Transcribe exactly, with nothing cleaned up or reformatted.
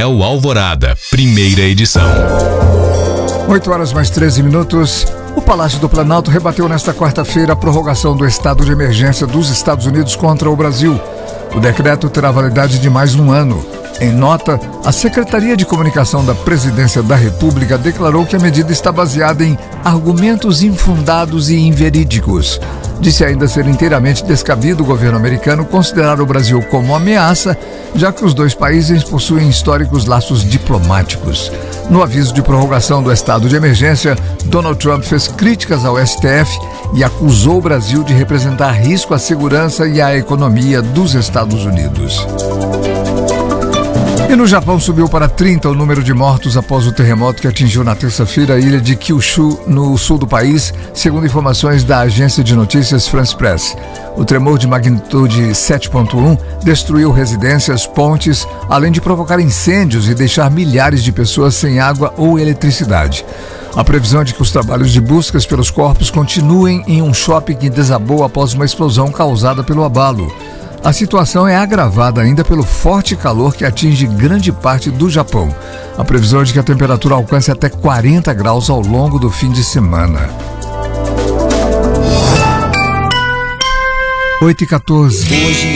Jornal Alvorada, primeira edição. oito horas mais treze minutos. O Palácio do Planalto rebateu nesta quarta-feira a prorrogação do estado de emergência dos Estados Unidos contra o Brasil. O decreto terá validade de mais um ano. Em nota, a Secretaria de Comunicação da Presidência da República declarou que a medida está baseada em argumentos infundados e inverídicos. Disse ainda ser inteiramente descabido o governo americano considerar o Brasil como ameaça, já que os dois países possuem históricos laços diplomáticos. No aviso de prorrogação do estado de emergência, Donald Trump fez críticas ao S T F e acusou o Brasil de representar risco à segurança e à economia dos Estados Unidos. E no Japão subiu para trinta o número de mortos após o terremoto que atingiu na terça-feira a ilha de Kyushu, no sul do país, segundo informações da agência de notícias France Press. O tremor de magnitude sete ponto um destruiu residências, pontes, além de provocar incêndios e deixar milhares de pessoas sem água ou eletricidade. A previsão é de que os trabalhos de buscas pelos corpos continuem em um shopping que desabou após uma explosão causada pelo abalo. A situação é agravada ainda pelo forte calor que atinge grande parte do Japão. A previsão é de que a temperatura alcance até quarenta graus ao longo do fim de semana. oito e quatorze.